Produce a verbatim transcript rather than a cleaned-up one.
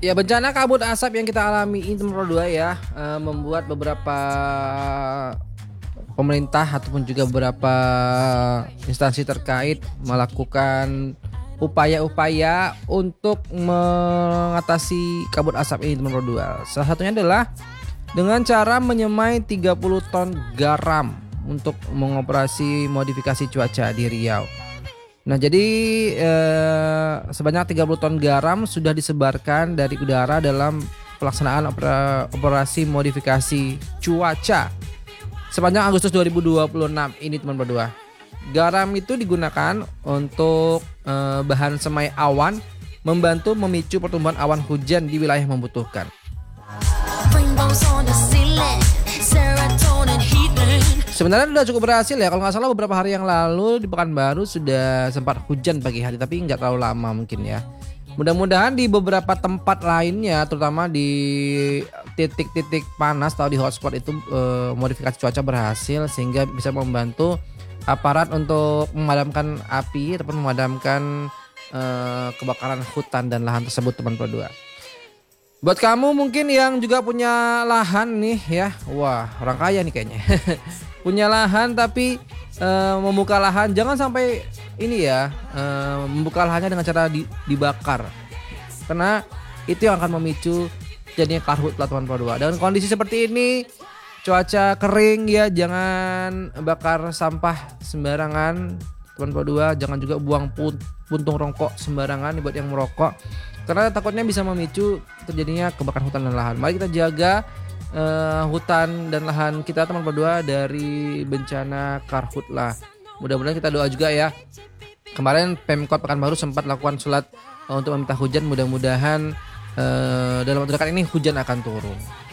Ya, bencana kabut asap yang kita alami ini teman dua ya, eh, membuat beberapa pemerintah ataupun juga beberapa instansi terkait melakukan upaya-upaya untuk mengatasi kabut asap ini teman dua. Salah satunya adalah dengan cara menyemai tiga puluh ton garam untuk mengoperasi modifikasi cuaca di Riau. Nah, jadi eh, sebanyak tiga puluh ton garam sudah disebarkan dari udara dalam pelaksanaan opera, operasi modifikasi cuaca sepanjang Agustus dua ribu dua puluh enam ini teman berdua. Garam itu digunakan untuk eh, bahan semai awan, membantu memicu pertumbuhan awan hujan di wilayah yang membutuhkan. Sebenarnya sudah cukup berhasil ya, kalau nggak salah beberapa hari yang lalu di Pekanbaru sudah sempat hujan pagi hari, tapi nggak terlalu lama mungkin ya. Mudah-mudahan di beberapa tempat lainnya, terutama di titik-titik panas atau di hotspot itu eh, modifikasi cuaca berhasil sehingga bisa membantu aparat untuk memadamkan api ataupun memadamkan eh, kebakaran hutan dan lahan tersebut teman berdua. Buat kamu mungkin yang juga punya lahan nih ya, wah orang kaya nih kayaknya. Punya lahan tapi e, membuka lahan jangan sampai ini ya, e, membuka lahannya dengan cara di, dibakar, karena itu yang akan memicu jadinya karhutlah teman dua. Dengan kondisi seperti ini, cuaca kering ya, jangan bakar sampah sembarangan teman dua. Jangan juga buang puntung rokok sembarangan buat yang merokok, karena takutnya bisa memicu terjadinya kebakaran hutan dan lahan. Mari kita jaga uh, hutan dan lahan kita teman berdua dari bencana karhutlah. Mudah-mudahan kita doa juga ya. Kemarin Pemkot Pekanbaru sempat lakukan sholat uh, untuk meminta hujan. Mudah-mudahan uh, dalam waktu dekat ini hujan akan turun.